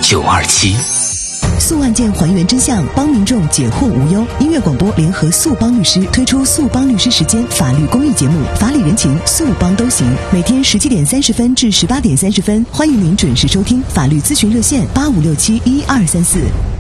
927。 诉案件还原真相，帮民众解惑无忧。音乐广播联合诉帮律师推出诉帮律师时间法律公益节目，法理人情，诉帮都行。每天17点30分至18点30分，欢迎您准时收听法律咨询热线85671234。